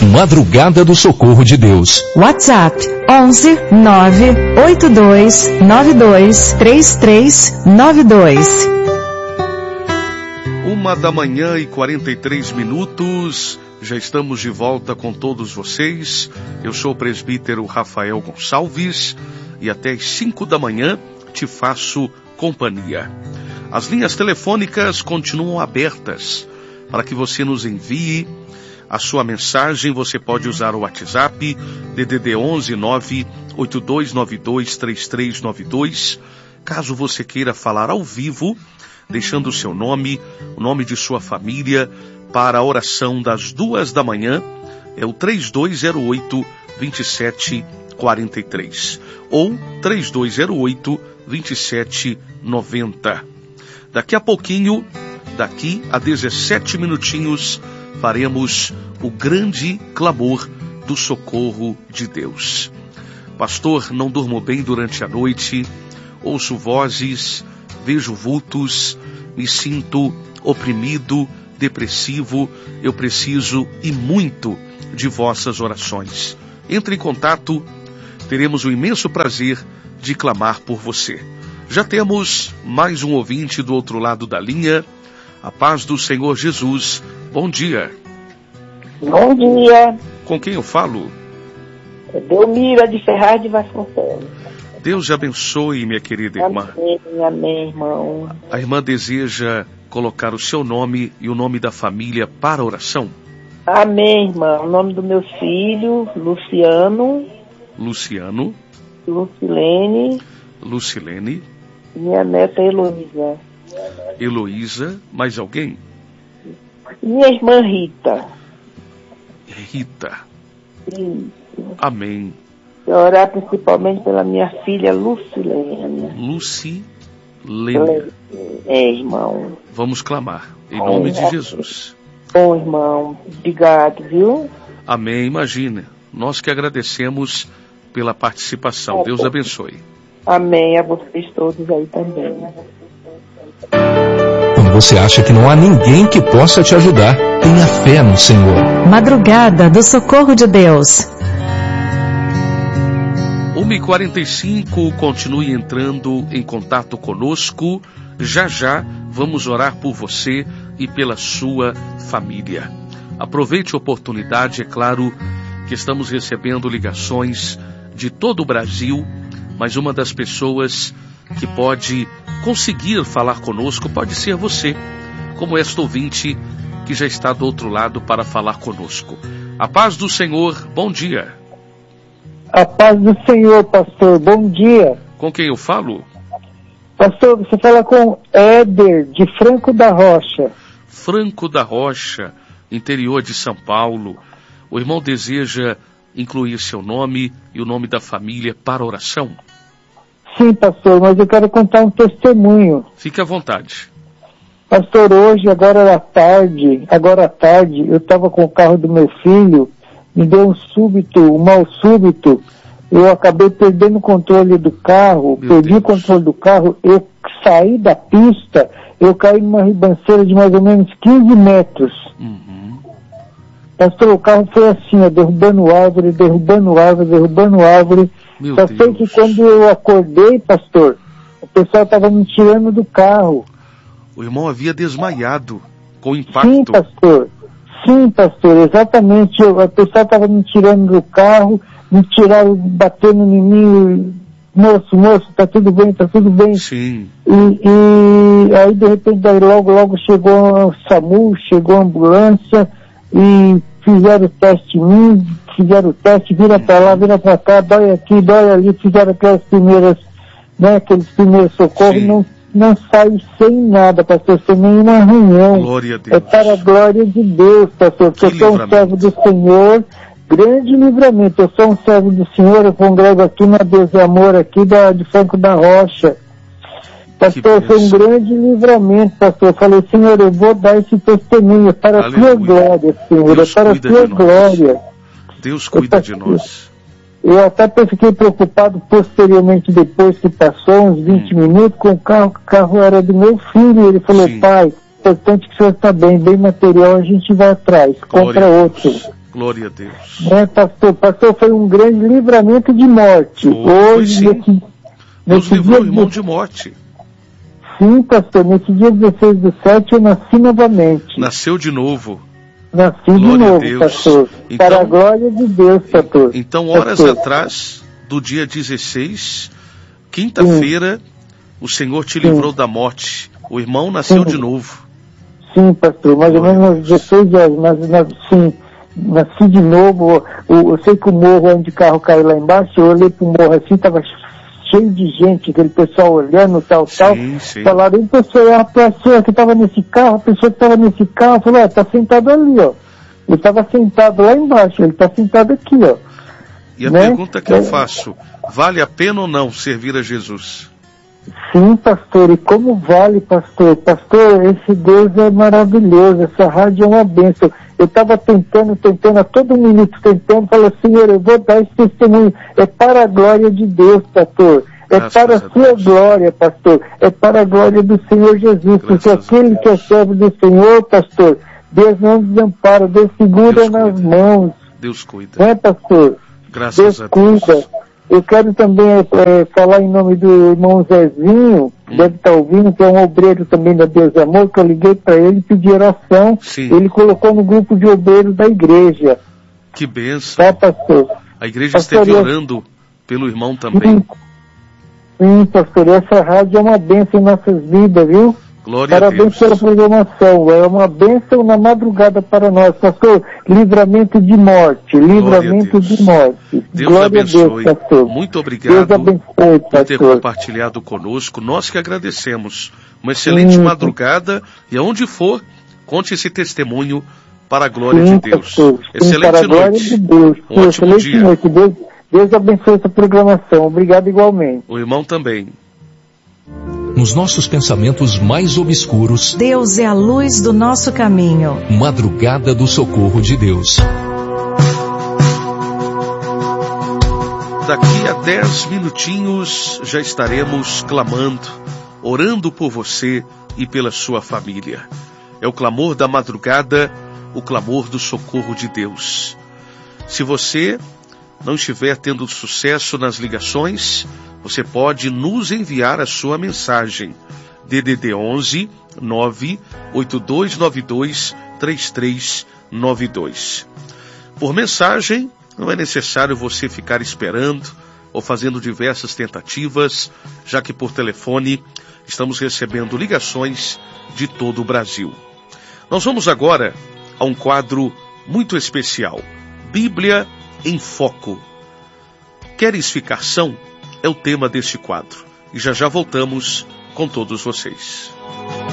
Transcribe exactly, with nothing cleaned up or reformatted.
Madrugada do Socorro de Deus. WhatsApp onze nove oito dois nove dois três três nove dois. Uma da manhã e quarenta e três minutos. Já estamos de volta com todos vocês. Eu sou o presbítero Rafael Gonçalves e até às cinco da manhã te faço companhia. As linhas telefônicas continuam abertas para que você nos envie a sua mensagem. Você pode usar o WhatsApp D D D onze nove oito dois nove dois três três nove dois. Caso você queira falar ao vivo, deixando o seu nome, o nome de sua família, para a oração das duas da manhã, é o três dois zero oito, dois sete quatro três ou três dois zero oito, dois sete nove zero. Daqui a pouquinho, daqui a dezessete minutinhos, faremos o grande clamor do socorro de Deus. Pastor, não durmo bem durante a noite, ouço vozes, vejo vultos, me sinto oprimido, depressivo, eu preciso e muito de vossas orações. Entre em contato, teremos o imenso prazer de clamar por você. Já temos mais um ouvinte do outro lado da linha. A paz do Senhor Jesus. Bom dia. Bom dia. Com quem eu falo? É Delmira de Ferraz de Vasconcelos. Deus te abençoe, minha querida irmã. Amém, amém, irmão. A irmã deseja colocar o seu nome e o nome da família para a oração? Amém, irmão. O nome do meu filho, Luciano. Luciano. Lucilene. Lucilene. Minha neta Heloísa. Heloísa. Mais alguém? Minha irmã Rita. Rita. Isso. Amém. E orar principalmente pela minha filha Lucilene. Lucilene. É, irmão. Vamos clamar, em nome de Jesus. Bom, irmão. Obrigado, viu? Amém. Imagina. Nós que agradecemos pela participação. Deus abençoe. Amém. A vocês todos aí também. Quando você acha que não há ninguém que possa te ajudar, tenha fé no Senhor. Madrugada do Socorro de Deus. uma e quarenta e cinco, continue entrando em contato conosco. Já já vamos orar por você e pela sua família. Aproveite a oportunidade, é claro que estamos recebendo ligações de todo o Brasil, mas uma das pessoas que pode conseguir falar conosco pode ser você, como esta ouvinte que já está do outro lado para falar conosco. A paz do Senhor, bom dia. A paz do Senhor, pastor, bom dia. Com quem eu falo? Pastor, você fala com Éder, de Franco da Rocha. Franco da Rocha, interior de São Paulo. O irmão deseja incluir seu nome e o nome da família para a oração? Sim, pastor, mas eu quero contar um testemunho. Fique à vontade. Pastor, hoje, agora à tarde, agora à tarde, eu estava com o carro do meu filho, me deu um súbito, um mal súbito, eu acabei perdendo o controle do carro, Meu perdi Deus. o controle do carro, eu saí da pista, eu caí numa ribanceira de mais ou menos quinze metros. Uhum. Pastor, o carro foi assim, ó, derrubando árvore, derrubando árvore, derrubando árvore. Meu Só Deus. sei que quando eu acordei, pastor, o pessoal estava me tirando do carro. O irmão havia desmaiado com o impacto. Sim, pastor. Sim, pastor, exatamente. Eu, a pessoa estava me tirando do carro, me tiraram, batendo em mim. Moço, moço, tá tudo bem, tá tudo bem. Sim. E, e aí, de repente, daí logo, logo chegou o SAMU, chegou a ambulância e fizeram o teste em mim, fizeram o teste, vira pra lá, vira pra cá, dói aqui, dói ali, fizeram aquelas primeiras, né, aqueles primeiros socorros, Sim. não, não sai sem nada, pastor, sem nenhum arranhão. Glória a Deus. É para a glória de Deus, pastor, porque Que eu sou um livramento. servo do Senhor, grande livramento, eu sou um servo do Senhor, eu congrego aqui na Deus e Amor, aqui da, de Franco da Rocha. Pastor, Que foi um bênção. grande livramento, pastor. Eu falei, Senhor, eu vou dar esse testemunho para a tua Aleluia. glória, Senhor, Deus é para a cuida tua de nós. glória. Deus cuida de nós. Eu até fiquei preocupado posteriormente, depois que passou uns vinte Hum. minutos, com o carro, que o carro era do meu filho. Ele falou, Sim. pai, importante que o senhor está bem, bem material, a gente vai atrás, Glória compra a outro. Deus. Glória a Deus. Né, pastor? Pastor, foi um grande livramento de morte. Foi, Hoje, sim. nesse, Deus nesse livrou o dia irmão de... de morte. Sim, pastor, nesse dia dezesseis do sete eu nasci novamente. Nasceu de novo. Nasci Glória de a novo, Deus. pastor. Então- Para a glória de Deus, pastor. Então, horas Pastor. atrás, do dia dezesseis, quinta-feira, o Senhor te livrou da morte. O irmão nasceu Sim. de novo. Sim, pastor, mais ou Glória menos a às Deus. dezesseis horas, mas, mas sim, nasci de novo. O- eu sei que o morro onde o carro caiu lá embaixo, eu olhei pro morro assim, tava cheio de gente, aquele pessoal olhando, tal, Sim, tal. sim. Falaram, e pessoal, a pessoa que estava nesse carro, a pessoa que estava nesse carro, falou, ah, tá sentado ali, ó. Ele estava sentado lá embaixo, ele tá sentado aqui, ó. E a né? pergunta que eu É. faço, vale a pena ou não servir a Jesus? Sim, pastor, e como vale, pastor? Pastor, esse Deus é maravilhoso, essa rádio é uma bênção. Eu estava tentando, tentando, a todo minuto tentando, falei, Senhor, eu vou dar esse testemunho. É para a glória de Deus, pastor. É Graças para a a sua Deus. glória, pastor. É para a glória do Senhor Jesus. Porque Graças a aquele que é servo do Senhor, pastor, Deus não desampara, Deus segura Deus nas cuida. mãos. Deus cuida. Né, pastor? Graças Deus a Deus. cuida. Eu quero também é, falar em nome do irmão Zezinho, Hum. deve estar ouvindo, que é um obreiro também da Deus Amor, que eu liguei para ele e pedi oração. Sim. Ele colocou no grupo de obreiros da igreja. Que bênção. Tá, pastor? A igreja Pastor, esteve eu- orando pelo irmão também. Sim, sim, pastor, essa rádio é uma bênção em nossas vidas, viu? Glória a Parabéns Deus. pela programação. É uma bênção na madrugada para nós, pastor. Livramento de morte. Livramento Deus. de morte. Deus Glória abençoe. a Deus, pastor. Muito Deus obrigado abençoe, por ter pastor. compartilhado conosco. Nós que agradecemos. Uma excelente Sim. madrugada e aonde for, conte esse testemunho para a glória Sim, de Deus. pastor. Sim, para Excelente a glória noite. de Deus. Um ótimo Excelente dia. noite. Deus, Deus abençoe essa programação. Obrigado igualmente. O irmão também. Nos nossos pensamentos mais obscuros, Deus é a luz do nosso caminho. madrugada do socorro de Deus. Daqui a dez minutinhos já estaremos clamando, orando por você e pela sua família. É o clamor da madrugada, o clamor do socorro de Deus. Se você não estiver tendo sucesso nas ligações, você pode nos enviar a sua mensagem. D D D onze, nove oito dois nove dois, três três nove dois. Por mensagem, não é necessário você ficar esperando ou fazendo diversas tentativas, já que por telefone estamos recebendo ligações de todo o Brasil. Nós vamos agora a um quadro muito especial, Bíblia em Foco. Queres ficar são? É o tema deste quadro. E já já voltamos com todos vocês.